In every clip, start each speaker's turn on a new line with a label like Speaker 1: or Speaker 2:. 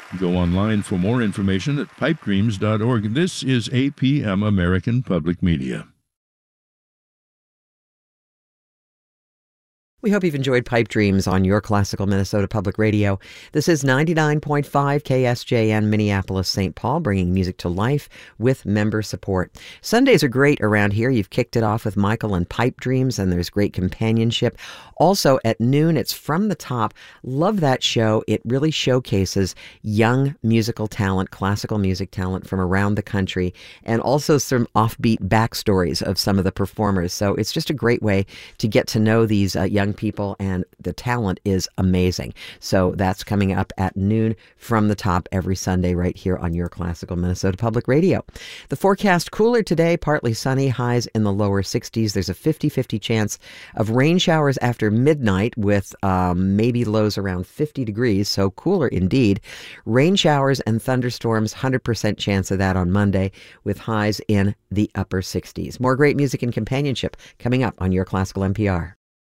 Speaker 1: Go online for more information at pipedreams.org. This is APM American Public Media.
Speaker 2: We hope you've enjoyed Pipe Dreams on your classical Minnesota Public Radio. This is 99.5 KSJN Minneapolis, St. Paul, bringing music to life with member support. Sundays are great around here. You've kicked it off with Michael and Pipe Dreams, and there's great companionship. Also at noon, it's From the Top. Love that show. It really showcases young musical talent, classical music talent from around the country, and also some offbeat backstories of some of the performers. So it's just a great way to get to know these young people, and the talent is amazing. So that's coming up at noon From the Top every Sunday right here on your classical Minnesota Public Radio. The forecast: cooler today, partly sunny, highs in the lower 60s. There's a 50-50 chance of rain showers after midnight with maybe lows around 50 degrees, so cooler indeed. Rain showers and thunderstorms, 100% chance of that on Monday with highs in the upper 60s. More great music and companionship coming up on your classical NPR.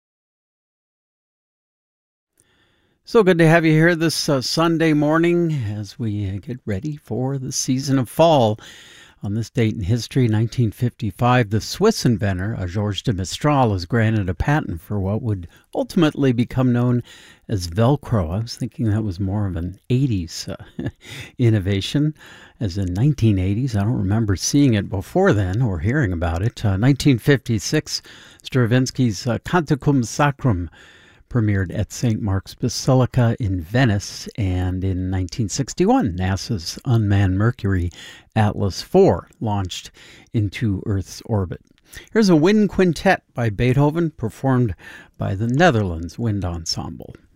Speaker 3: So good to have you here this Sunday morning as we get ready for the season of fall. On this date in history, 1955, the Swiss inventor, Georges de Mistral, is granted a patent for what would ultimately become known as Velcro. I was thinking that was more of an 80s innovation, as in 1980s. I don't remember seeing it before then or hearing about it. 1956, Stravinsky's Canticum Sacrum premiered at St. Mark's Basilica in Venice, and in 1961, NASA's unmanned Mercury Atlas IV launched into Earth's orbit. Here's a wind quintet by Beethoven, performed by the Netherlands Wind Ensemble.